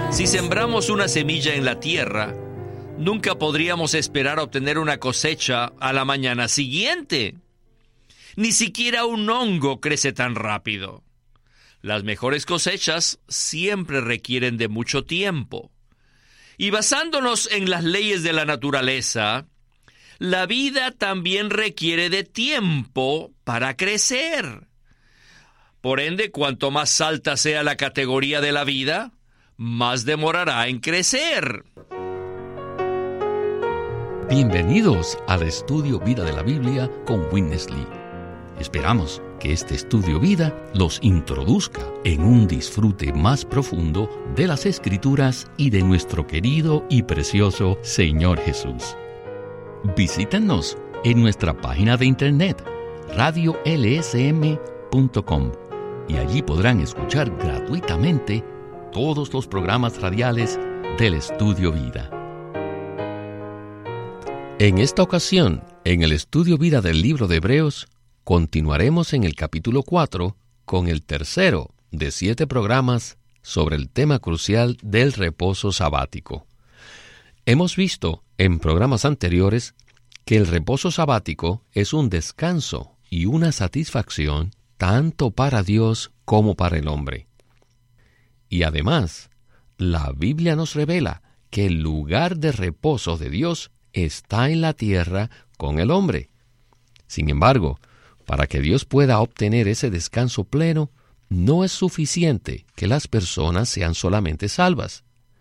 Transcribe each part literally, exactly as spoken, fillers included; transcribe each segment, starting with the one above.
Si sembramos una semilla en la tierra, nunca podríamos esperar obtener una cosecha a la mañana siguiente. Ni siquiera un hongo crece tan rápido. Las mejores cosechas siempre requieren de mucho tiempo. Y basándonos en las leyes de la naturaleza, la vida también requiere de tiempo para crecer. Por ende, cuanto más alta sea la categoría de la vida, más demorará en crecer. Bienvenidos al Estudio Vida de la Biblia con Witness Lee. Esperamos que este Estudio Vida los introduzca en un disfrute más profundo de las Escrituras y de nuestro querido y precioso Señor Jesús. Visítenos en nuestra página de internet radio l s m punto com y allí podrán escuchar gratuitamente todos los programas radiales del Estudio Vida. En esta ocasión, en el Estudio Vida del libro de Hebreos, continuaremos en el capítulo cuatro con el tercero de siete programas sobre el tema crucial del reposo sabático. Hemos visto en programas anteriores que el reposo sabático es un descanso y una satisfacción tanto para Dios como para el hombre. Y además, la Biblia nos revela que el lugar de reposo de Dios está en la tierra con el hombre. Sin embargo, para que Dios pueda obtener ese descanso pleno, no es suficiente que las personas sean solamente salvas.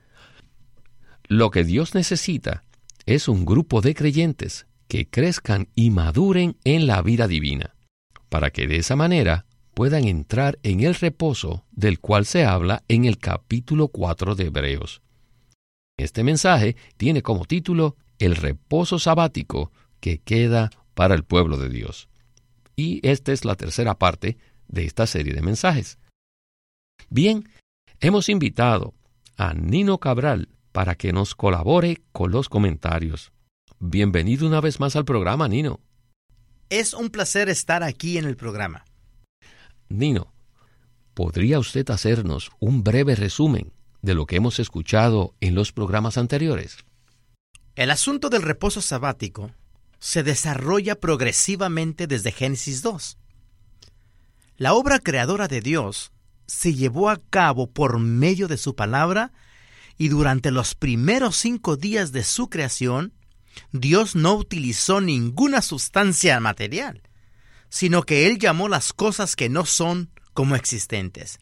Lo que Dios necesita es un grupo de creyentes que crezcan y maduren en la vida divina, para que de esa manera puedan entrar en el reposo del cual se habla en el capítulo cuatro de Hebreos. Este mensaje tiene como título El reposo sabático que queda para el pueblo de Dios. Y esta es la tercera parte de esta serie de mensajes. Bien, hemos invitado a Nino Cabral para que nos colabore con los comentarios. Bienvenido una vez más al programa, Nino. Es un placer estar aquí en el programa. Nino, ¿podría usted hacernos un breve resumen de lo que hemos escuchado en los programas anteriores? El asunto del reposo sabático se desarrolla progresivamente desde Génesis dos. La obra creadora de Dios se llevó a cabo por medio de su palabra, y durante los primeros cinco días de su creación, Dios no utilizó ninguna sustancia material, sino que Él llamó las cosas que no son como existentes.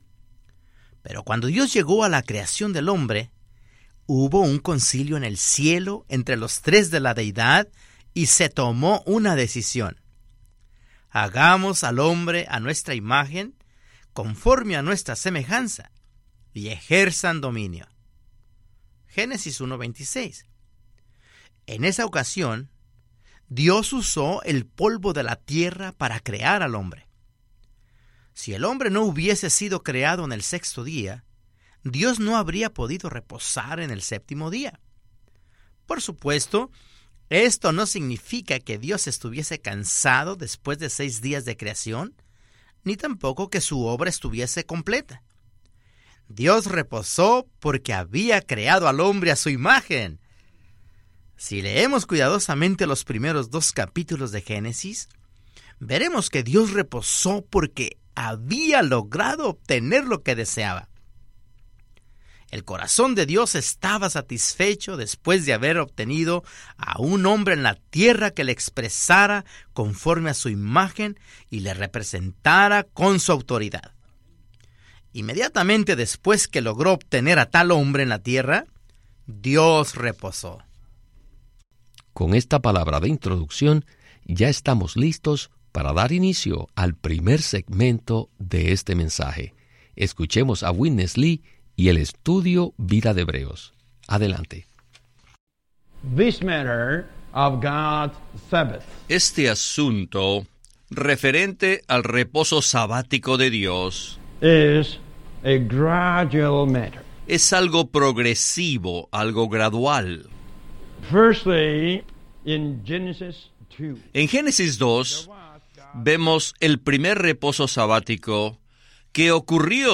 Pero cuando Dios llegó a la creación del hombre, hubo un concilio en el cielo entre los tres de la deidad y se tomó una decisión. Hagamos al hombre a nuestra imagen, conforme a nuestra semejanza, y ejerzan dominio. Génesis uno veintiséis. En esa ocasión, Dios usó el polvo de la tierra para crear al hombre. Si el hombre no hubiese sido creado en el sexto día, Dios no habría podido reposar en el séptimo día. Por supuesto, esto no significa que Dios estuviese cansado después de seis días de creación, ni tampoco que su obra estuviese completa. Dios reposó porque había creado al hombre a su imagen. Si leemos cuidadosamente los primeros dos capítulos de Génesis, veremos que Dios reposó porque había logrado obtener lo que deseaba. El corazón de Dios estaba satisfecho después de haber obtenido a un hombre en la tierra que le expresara conforme a su imagen y le representara con su autoridad. Inmediatamente después que logró obtener a tal hombre en la tierra, Dios reposó. Con esta palabra de introducción, ya estamos listos para dar inicio al primer segmento de este mensaje. Escuchemos a Witness Lee y el estudio Vida de Hebreos. Adelante. This matter of God's Sabbath. Este asunto referente al reposo sabático de Dios is a gradual matter. es algo progresivo, algo gradual. Firstly, in Genesis two, En Génesis dos vemos el primer reposo sabático que ocurrió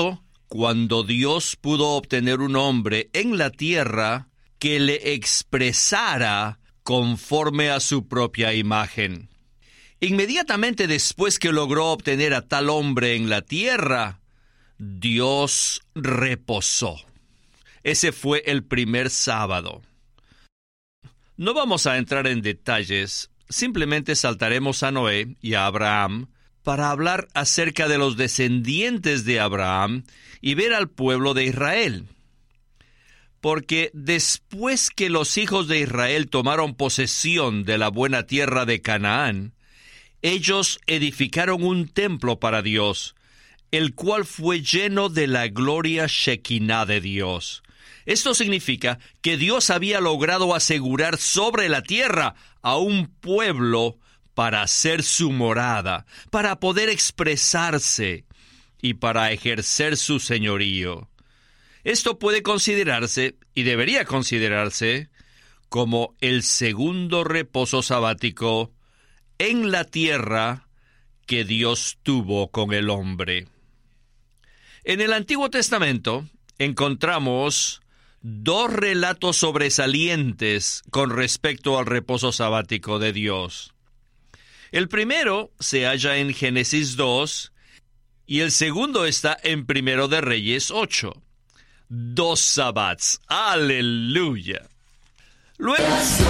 cuando Dios pudo obtener un hombre en la tierra que le expresara conforme a su propia imagen. Inmediatamente después que logró obtener a tal hombre en la tierra, Dios reposó. Ese fue el primer sábado. No vamos a entrar en detalles, simplemente saltaremos a Noé y a Abraham para hablar acerca de los descendientes de Abraham y ver al pueblo de Israel. Porque después que los hijos de Israel tomaron posesión de la buena tierra de Canaán, ellos edificaron un templo para Dios, el cual fue lleno de la gloria Shekinah de Dios. Esto significa que Dios había logrado asegurar sobre la tierra a un pueblo para hacer su morada, para poder expresarse y para ejercer su señorío. Esto puede considerarse, y debería considerarse, como el segundo reposo sabático en la tierra que Dios tuvo con el hombre. En el Antiguo Testamento encontramos dos relatos sobresalientes con respecto al reposo sabático de Dios. El primero se halla en Génesis dos y el segundo está en Primero de Reyes ocho. Dos sabbats. ¡Aleluya! Luego,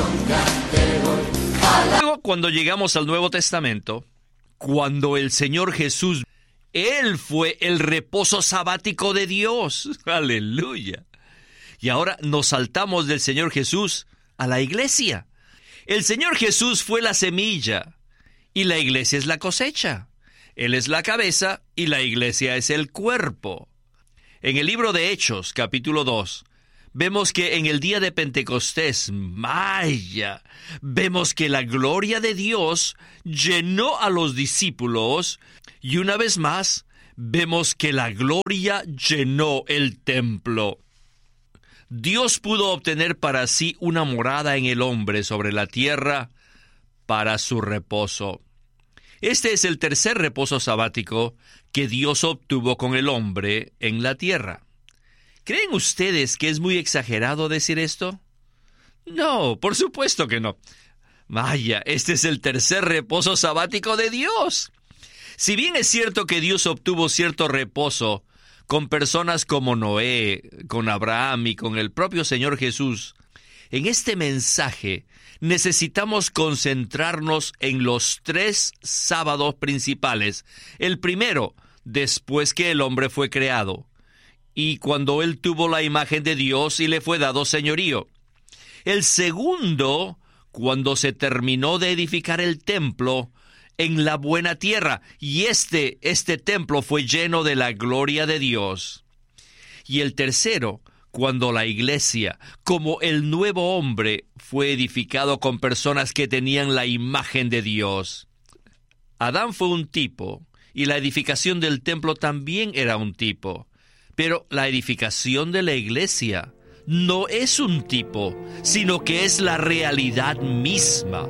luego, cuando llegamos al Nuevo Testamento, cuando el Señor Jesús, Él fue el reposo sabático de Dios. ¡Aleluya! Y ahora nos saltamos del Señor Jesús a la iglesia. El Señor Jesús fue la semilla y la iglesia es la cosecha. Él es la cabeza y la iglesia es el cuerpo. En el libro de Hechos, capítulo dos, vemos que en el día de Pentecostés, ¡maya!, vemos que la gloria de Dios llenó a los discípulos y una vez más vemos que la gloria llenó el templo. Dios pudo obtener para sí una morada en el hombre sobre la tierra para su reposo. Este es el tercer reposo sabático que Dios obtuvo con el hombre en la tierra. ¿Creen ustedes que es muy exagerado decir esto? No, por supuesto que no. Vaya, este es el tercer reposo sabático de Dios. Si bien es cierto que Dios obtuvo cierto reposo con personas como Noé, con Abraham y con el propio Señor Jesús, en este mensaje necesitamos concentrarnos en los tres sábados principales. El primero, después que el hombre fue creado, y cuando él tuvo la imagen de Dios y le fue dado señorío. El segundo, cuando se terminó de edificar el templo en la buena tierra, y este, este templo fue lleno de la gloria de Dios. Y el tercero, cuando la iglesia, como el nuevo hombre, fue edificado con personas que tenían la imagen de Dios. Adán fue un tipo, y la edificación del templo también era un tipo. Pero la edificación de la iglesia no es un tipo, sino que es la realidad misma.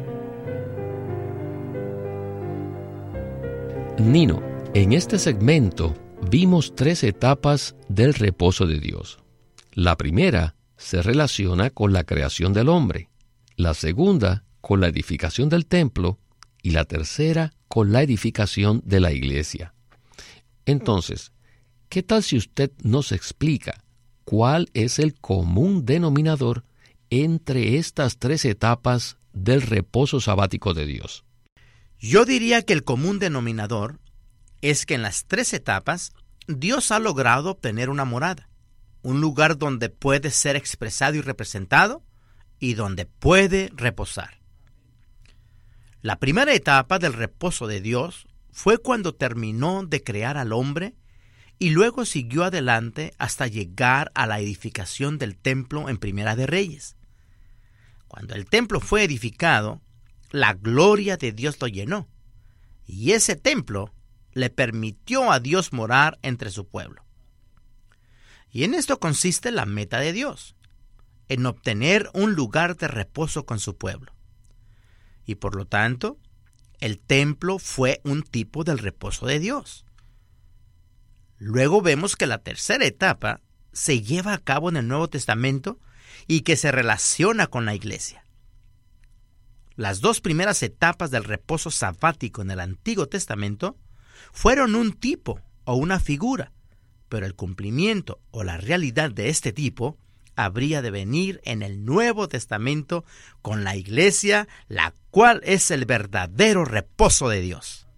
Nino, en este segmento vimos tres etapas del reposo de Dios. La primera se relaciona con la creación del hombre, la segunda con la edificación del templo y la tercera con la edificación de la iglesia. Entonces, ¿qué tal si usted nos explica cuál es el común denominador entre estas tres etapas del reposo sabático de Dios? Yo diría que el común denominador es que en las tres etapas Dios ha logrado obtener una morada, un lugar donde puede ser expresado y representado y donde puede reposar. La primera etapa del reposo de Dios fue cuando terminó de crear al hombre y luego siguió adelante hasta llegar a la edificación del templo en Primera de Reyes. Cuando el templo fue edificado, la gloria de Dios lo llenó, y ese templo le permitió a Dios morar entre su pueblo. Y en esto consiste la meta de Dios, en obtener un lugar de reposo con su pueblo. Y por lo tanto, el templo fue un tipo del reposo de Dios. Luego vemos que la tercera etapa se lleva a cabo en el Nuevo Testamento y que se relaciona con la iglesia. Las dos primeras etapas del reposo sabático en el Antiguo Testamento fueron un tipo o una figura, pero el cumplimiento o la realidad de este tipo habría de venir en el Nuevo Testamento con la iglesia, la cual es el verdadero reposo de Dios.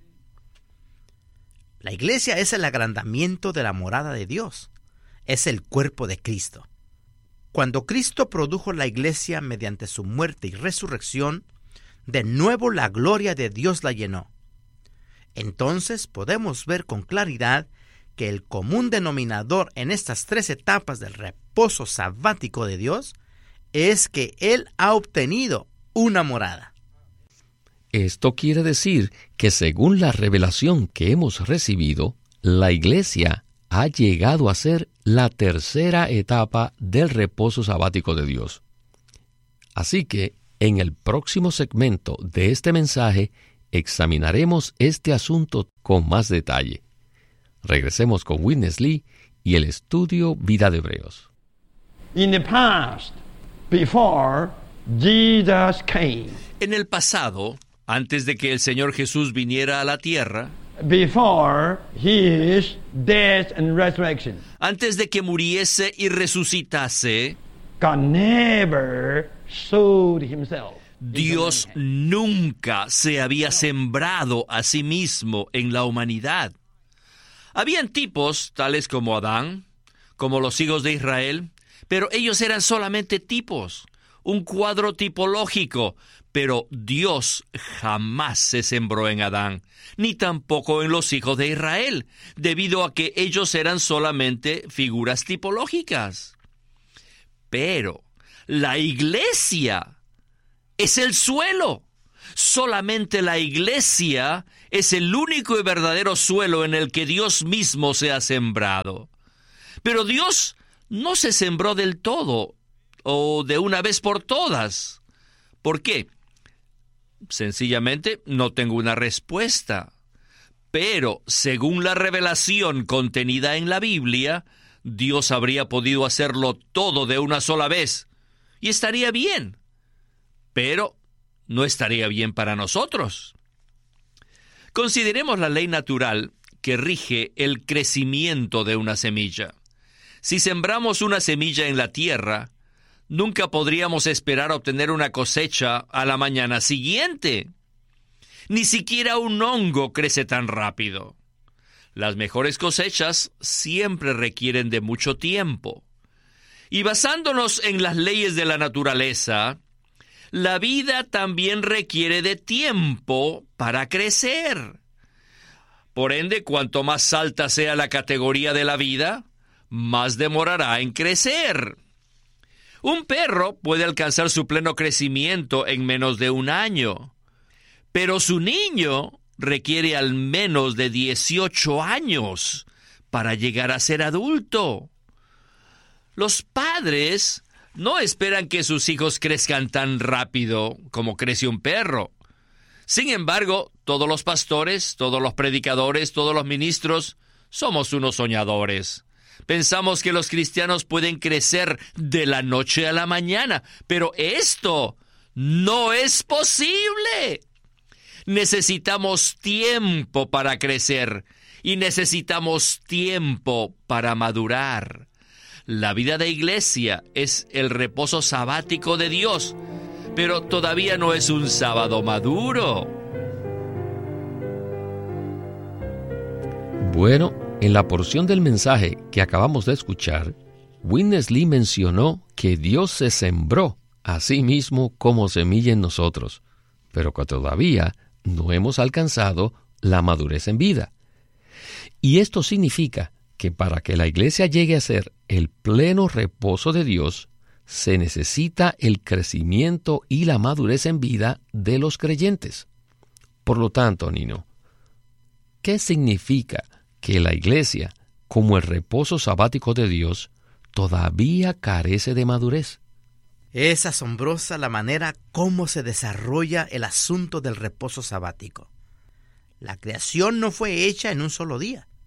La iglesia es el agrandamiento de la morada de Dios, es el cuerpo de Cristo. Cuando Cristo produjo la iglesia mediante su muerte y resurrección, de nuevo la gloria de Dios la llenó. Entonces podemos ver con claridad que el común denominador en estas tres etapas del reposo sabático de Dios es que Él ha obtenido una morada. Esto quiere decir que según la revelación que hemos recibido, la iglesia ha llegado a ser la tercera etapa del reposo sabático de Dios. Así que, en el próximo segmento de este mensaje, examinaremos este asunto con más detalle. Regresemos con Witness Lee y el estudio Vida de Hebreos. In the past, before Jesus came, En el pasado, antes de que el Señor Jesús viniera a la tierra, before his death and resurrection, antes de que muriese y resucitase, God never showed himself. Dios nunca se había sembrado a sí mismo en la humanidad. Habían tipos tales como Adán, como los hijos de Israel, pero ellos eran solamente tipos, un cuadro tipológico, pero Dios jamás se sembró en Adán, ni tampoco en los hijos de Israel, debido a que ellos eran solamente figuras tipológicas. Pero la iglesia es el suelo. Solamente la iglesia es el único y verdadero suelo en el que Dios mismo se ha sembrado. Pero Dios no se sembró del todo o de una vez por todas. ¿Por qué? Sencillamente no tengo una respuesta. Pero según la revelación contenida en la Biblia, Dios habría podido hacerlo todo de una sola vez y estaría bien. Pero no estaría bien para nosotros. Consideremos la ley natural que rige el crecimiento de una semilla. Si sembramos una semilla en la tierra, nunca podríamos esperar obtener una cosecha a la mañana siguiente. Ni siquiera un hongo crece tan rápido. Las mejores cosechas siempre requieren de mucho tiempo. Y basándonos en las leyes de la naturaleza, la vida también requiere de tiempo para crecer. Por ende, cuanto más alta sea la categoría de la vida, más demorará en crecer. Un perro puede alcanzar su pleno crecimiento en menos de un año, pero su niño requiere al menos de dieciocho años para llegar a ser adulto. Los padres no esperan que sus hijos crezcan tan rápido como crece un perro. Sin embargo, todos los pastores, todos los predicadores, todos los ministros, somos unos soñadores. Pensamos que los cristianos pueden crecer de la noche a la mañana, pero esto no es posible. Necesitamos tiempo para crecer y necesitamos tiempo para madurar. La vida de iglesia es el reposo sabático de Dios, pero todavía no es un sábado maduro. Bueno, en la porción del mensaje que acabamos de escuchar, Witness Lee mencionó que Dios se sembró a sí mismo como semilla en nosotros, pero que todavía no hemos alcanzado la madurez en vida. Y esto significa que para que la iglesia llegue a ser el pleno reposo de Dios, se necesita el crecimiento y la madurez en vida de los creyentes. Por lo tanto, Nino, ¿qué significa que la iglesia, como el reposo sabático de Dios, todavía carece de madurez? Es asombrosa la manera cómo se desarrolla el asunto del reposo sabático. La creación no fue hecha en un solo día,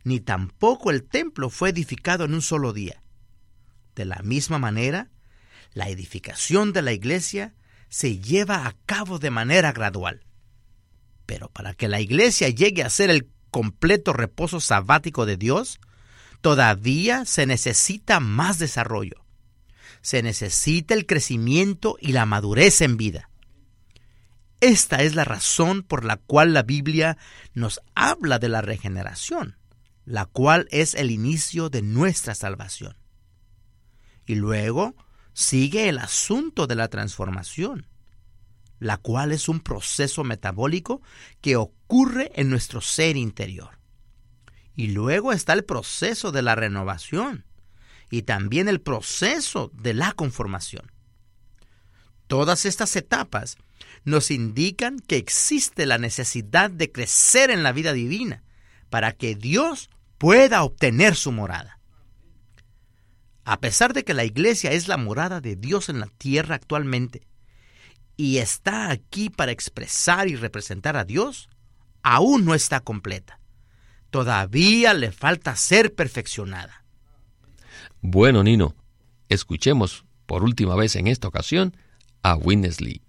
ni tampoco el templo fue edificado en un solo día. De la misma manera, la edificación de la iglesia se lleva a cabo de manera gradual. Pero para que la iglesia llegue a ser el completo reposo sabático de Dios, todavía se necesita más desarrollo. Se necesita el crecimiento y la madurez en vida. Esta es la razón por la cual la Biblia nos habla de la regeneración, la cual es el inicio de nuestra salvación. Y luego sigue el asunto de la transformación, la cual es un proceso metabólico que ocurre en nuestro ser interior. Y luego está el proceso de la renovación y también el proceso de la conformación. Todas estas etapas nos indican que existe la necesidad de crecer en la vida divina para que Dios pueda obtener su morada. A pesar de que la iglesia es la morada de Dios en la tierra actualmente y está aquí para expresar y representar a Dios, aún no está completa. Todavía le falta ser perfeccionada. Bueno, Nino, escuchemos por última vez en esta ocasión a Witness Lee.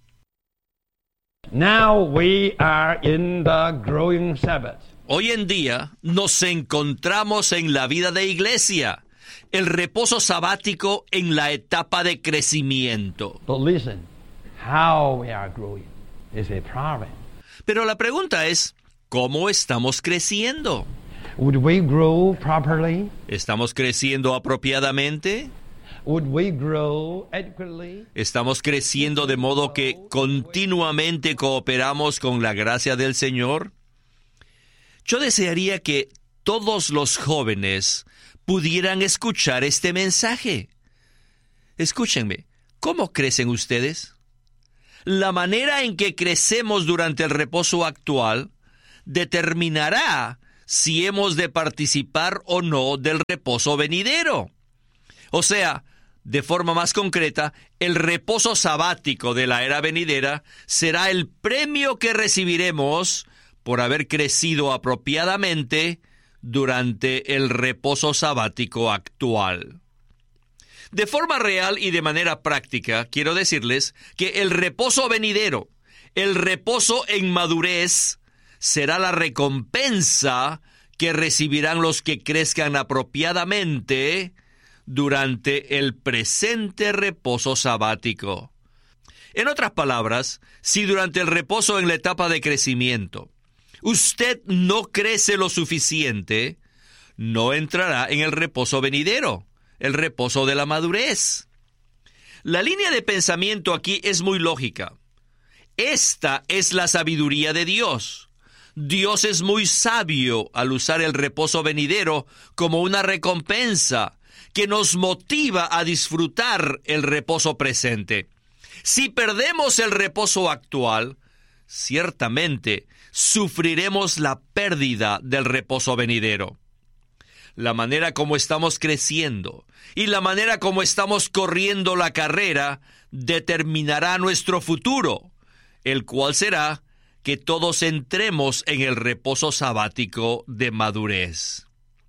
Now we are in the growing Sabbath. Hoy en día nos encontramos en la vida de iglesia, el reposo sabático en la etapa de crecimiento. But listen, how we are growing is a problem. Pero la pregunta es, ¿cómo estamos creciendo? Would we grow properly? ¿Estamos creciendo apropiadamente? Would we grow adequately? ¿Estamos creciendo de modo que continuamente cooperamos con la gracia del Señor? Yo desearía que todos los jóvenes pudieran escuchar este mensaje. Escúchenme, ¿cómo crecen ustedes? La manera en que crecemos durante el reposo actual determinará si hemos de participar o no del reposo venidero. O sea, de forma más concreta, el reposo sabático de la era venidera será el premio que recibiremos por haber crecido apropiadamente durante el reposo sabático actual. De forma real y de manera práctica, quiero decirles que el reposo venidero, el reposo en madurez, será la recompensa que recibirán los que crezcan apropiadamente durante el presente reposo sabático. En otras palabras, si durante el reposo en la etapa de crecimiento usted no crece lo suficiente, no entrará en el reposo venidero, el reposo de la madurez. La línea de pensamiento aquí es muy lógica. Esta es la sabiduría de Dios. Dios es muy sabio al usar el reposo venidero como una recompensa que nos motiva a disfrutar el reposo presente. Si perdemos el reposo actual, ciertamente sufriremos la pérdida del reposo venidero. La manera como estamos creciendo y la manera como estamos corriendo la carrera determinará nuestro futuro, el cual será que todos entremos en el reposo sabático de madurez.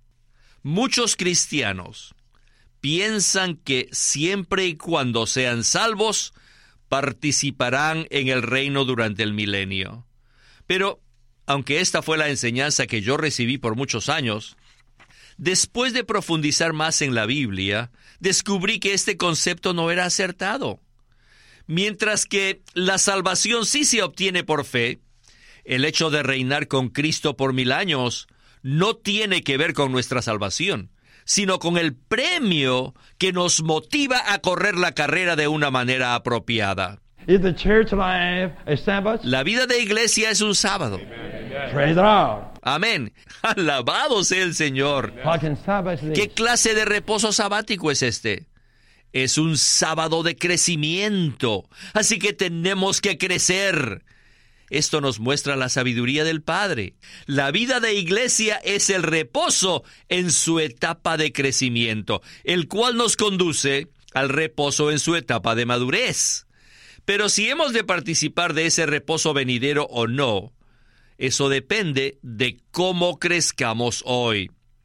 Muchos cristianos piensan que siempre y cuando sean salvos, participarán en el reino durante el milenio. Pero, aunque esta fue la enseñanza que yo recibí por muchos años, después de profundizar más en la Biblia, descubrí que este concepto no era acertado. Mientras que la salvación sí se obtiene por fe, el hecho de reinar con Cristo por mil años no tiene que ver con nuestra salvación, sino con el premio que nos motiva a correr la carrera de una manera apropiada. Is the church life a Sabbath? La vida de iglesia es un sábado. Praise the Lord. Amén. Alabado sea el Señor. What can Sabbath is? ¿Qué clase de reposo sabático es este? Es un sábado de crecimiento. Así que tenemos que crecer. Esto nos muestra la sabiduría del Padre. La vida de iglesia es el reposo en su etapa de crecimiento, el cual nos conduce al reposo en su etapa de madurez. Pero si hemos de participar de ese reposo venidero o no, eso depende de cómo crezcamos hoy.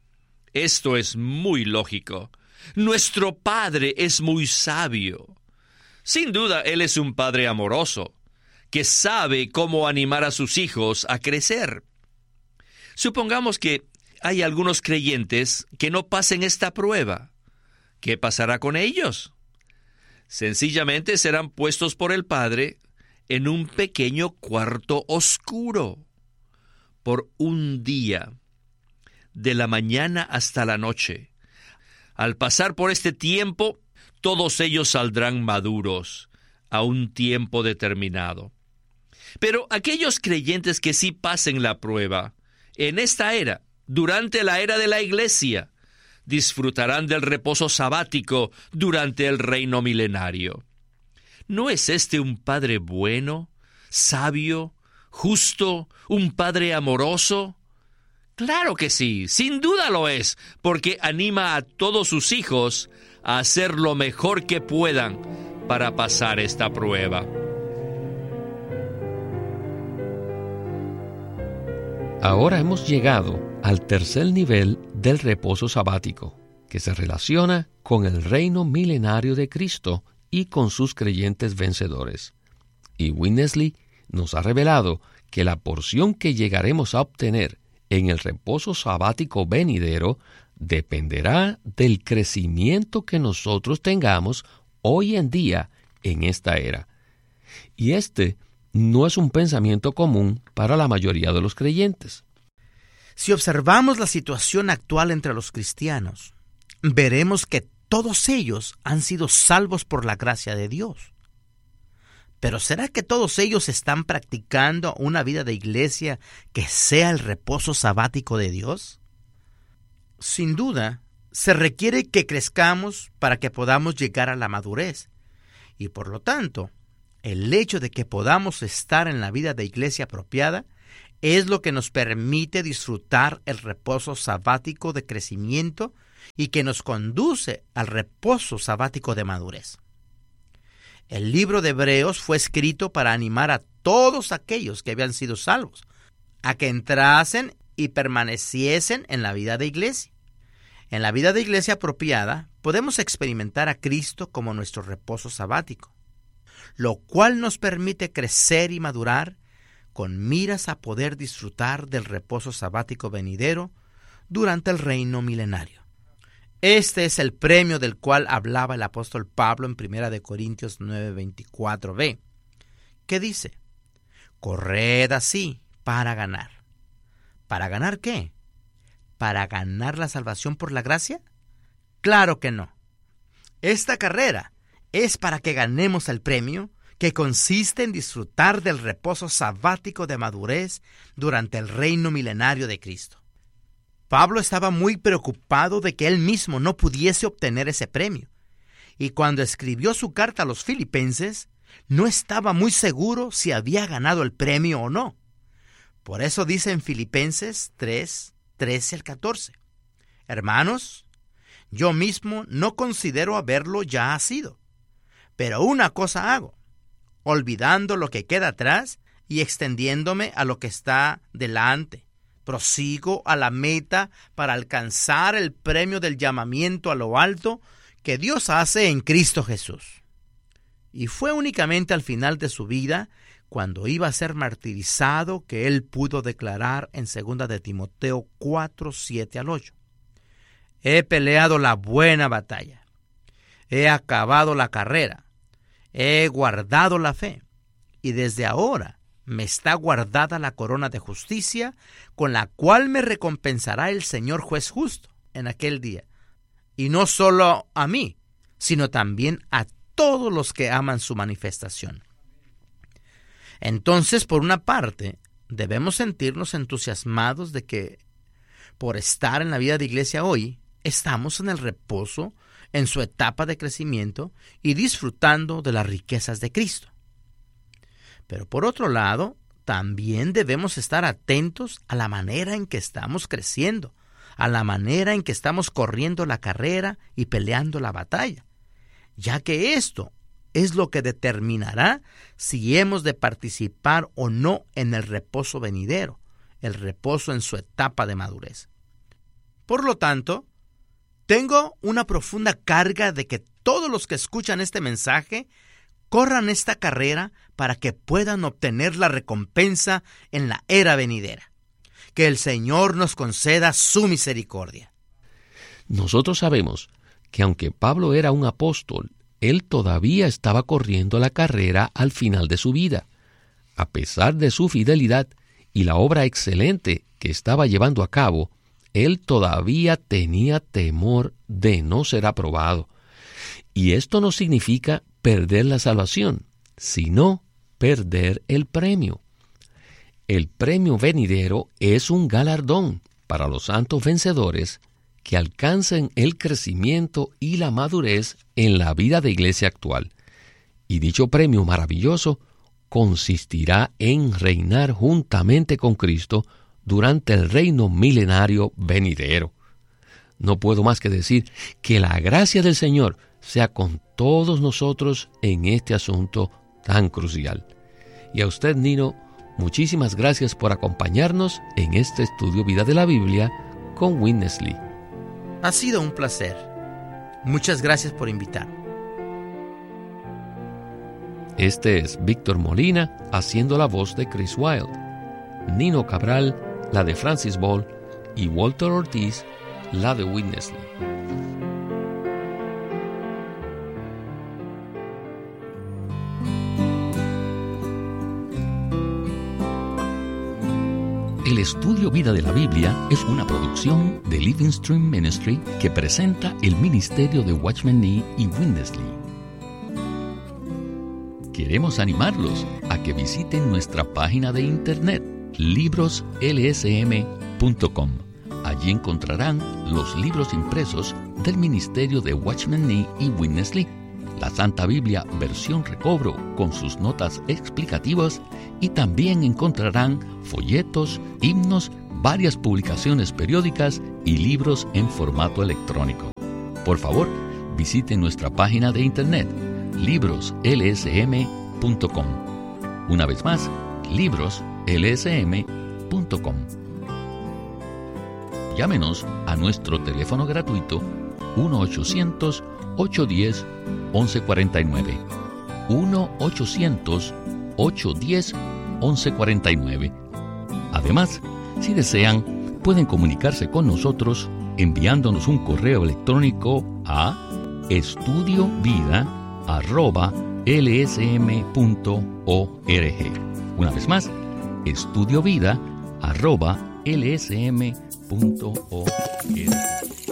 Esto es muy lógico. Nuestro Padre es muy sabio. Sin duda, Él es un Padre amoroso, que sabe cómo animar a sus hijos a crecer. Supongamos que hay algunos creyentes que no pasen esta prueba. ¿Qué pasará con ellos? Sencillamente serán puestos por el Padre en un pequeño cuarto oscuro por un día, de la mañana hasta la noche. Al pasar por este tiempo, todos ellos saldrán maduros a un tiempo determinado. Pero aquellos creyentes que sí pasen la prueba, en esta era, durante la era de la Iglesia, disfrutarán del reposo sabático durante el reino milenario. ¿No es este un Padre bueno, sabio, justo, un Padre amoroso? Claro que sí, sin duda lo es, porque anima a todos sus hijos a hacer lo mejor que puedan para pasar esta prueba. Ahora hemos llegado al tercer nivel del reposo sabático, que se relaciona con el reino milenario de Cristo y con sus creyentes vencedores. Y Winnesley nos ha revelado que la porción que llegaremos a obtener en el reposo sabático venidero dependerá del crecimiento que nosotros tengamos hoy en día en esta era. Y este no es un pensamiento común para la mayoría de los creyentes. Si observamos la situación actual entre los cristianos, veremos que todos ellos han sido salvos por la gracia de Dios. Pero ¿será que todos ellos están practicando una vida de iglesia que sea el reposo sabático de Dios? Sin duda, se requiere que crezcamos para que podamos llegar a la madurez. Y por lo tanto, el hecho de que podamos estar en la vida de iglesia apropiada es lo que nos permite disfrutar el reposo sabático de crecimiento y que nos conduce al reposo sabático de madurez. El libro de Hebreos fue escrito para animar a todos aquellos que habían sido salvos a que entrasen y permaneciesen en la vida de iglesia. En la vida de iglesia apropiada podemos experimentar a Cristo como nuestro reposo sabático, lo cual nos permite crecer y madurar con miras a poder disfrutar del reposo sabático venidero durante el reino milenario. Este es el premio del cual hablaba el apóstol Pablo en primera de Corintios nueve veinticuatro b, que dice: corred así para ganar. ¿Para ganar qué? ¿Para ganar la salvación por la gracia? Claro que no. Esta carrera es para que ganemos el premio, que consiste en disfrutar del reposo sabático de madurez durante el reino milenario de Cristo. Pablo estaba muy preocupado de que él mismo no pudiese obtener ese premio, y cuando escribió su carta a los filipenses, no estaba muy seguro si había ganado el premio o no. Por eso dice en Filipenses tres, trece al catorce, hermanos, yo mismo no considero haberlo ya sido, pero una cosa hago, olvidando lo que queda atrás y extendiéndome a lo que está delante. Prosigo a la meta para alcanzar el premio del llamamiento a lo alto que Dios hace en Cristo Jesús. Y fue únicamente al final de su vida, cuando iba a ser martirizado, que él pudo declarar en segunda de Timoteo cuatro, siete al ocho. He peleado la buena batalla, he acabado la carrera, he guardado la fe, y desde ahora me está guardada la corona de justicia, con la cual me recompensará el Señor juez justo en aquel día. Y no solo a mí, sino también a todos los que aman su manifestación. Entonces, por una parte, debemos sentirnos entusiasmados de que, por estar en la vida de iglesia hoy, estamos en el reposo, en su etapa de crecimiento y disfrutando de las riquezas de Cristo. Pero por otro lado, también debemos estar atentos a la manera en que estamos creciendo, a la manera en que estamos corriendo la carrera y peleando la batalla, ya que esto es lo que determinará si hemos de participar o no en el reposo venidero, el reposo en su etapa de madurez. Por lo tanto, tengo una profunda carga de que todos los que escuchan este mensaje corran esta carrera para que puedan obtener la recompensa en la era venidera. Que el Señor nos conceda su misericordia. Nosotros sabemos que aunque Pablo era un apóstol, él todavía estaba corriendo la carrera al final de su vida. A pesar de su fidelidad y la obra excelente que estaba llevando a cabo, él todavía tenía temor de no ser aprobado. Y esto no significa perder la salvación, sino perder el premio. El premio venidero es un galardón para los santos vencedores que alcancen el crecimiento y la madurez en la vida de iglesia actual. Y dicho premio maravilloso consistirá en reinar juntamente con Cristo durante el reino milenario venidero. No puedo más que decir que la gracia del Señor sea con todos nosotros en este asunto tan crucial. Y a usted, Nino, muchísimas gracias por acompañarnos en este estudio Vida de la Biblia con Witness Lee. Ha sido un placer. Muchas gracias por invitarme. Este es Víctor Molina haciendo la voz de Chris Wilde, Nino Cabral la de Francis Ball y Walter Ortiz la de Witness Lee. El estudio Vida de la Biblia es una producción de Living Stream Ministry que presenta el ministerio de Watchman Nee y Witness Lee. Queremos animarlos a que visiten nuestra página de internet libros l s m punto com. Allí encontrarán los libros impresos del ministerio de Watchman Nee y Witness Lee, la Santa Biblia versión recobro con sus notas explicativas, y también encontrarán folletos, himnos, varias publicaciones periódicas y libros en formato electrónico. Por favor, visiten nuestra página de internet libros l s m punto com. Una vez más, libros l s m punto com. Llámenos a nuestro teléfono gratuito uno ochocientos, ocho uno cero, once cuarenta y nueve. uno ochocientos, ocho uno cero, once cuarenta y nueve. Además, si desean, pueden comunicarse con nosotros enviándonos un correo electrónico a estudiovida arroba l s m punto org. Una vez más, estudiovida arroba l s m punto org.